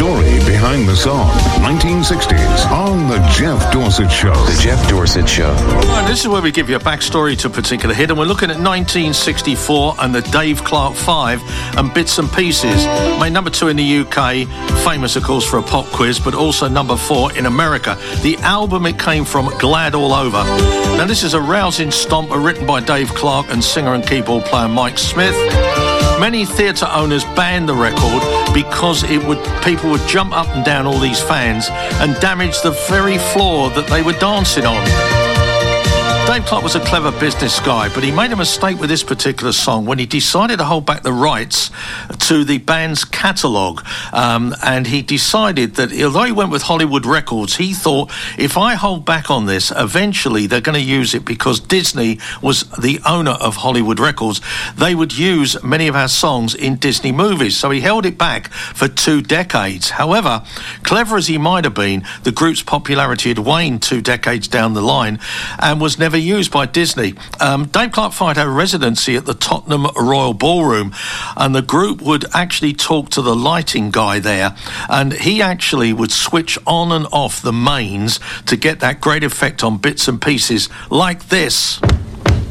story behind the song. 1960s on The Jeff Dorsett Show. The Jeff Dorsett Show. Right, this is where we give you a backstory to a particular hit, and we're looking at 1964 and the Dave Clark 5 and Bits and Pieces. Made number 2 in the UK, famous, of course, for a pop quiz, but also number 4 in America. The album it came from, Glad All Over. Now, this is a rousing stomper written by Dave Clark and singer and keyboard player Mike Smith. Many theatre owners banned the record because people would jump up and down all these fans and damage the very floor that they were dancing on. Dave Clark was a clever business guy, but he made a mistake with this particular song when he decided to hold back the rights to the band's catalogue. And he decided that, although he went with Hollywood Records, he thought, if I hold back on this, eventually they're going to use it, because Disney was the owner of Hollywood Records. They would use many of our songs in Disney movies. So he held it back for 2 decades. However, clever as he might have been, the group's popularity had waned 2 decades down the line and was never used by Disney. Dave Clark 5 had a residency at the Tottenham Royal Ballroom, and the group would actually talk to the lighting guy there, and he actually would switch on and off the mains to get that great effect on Bits and Pieces like this.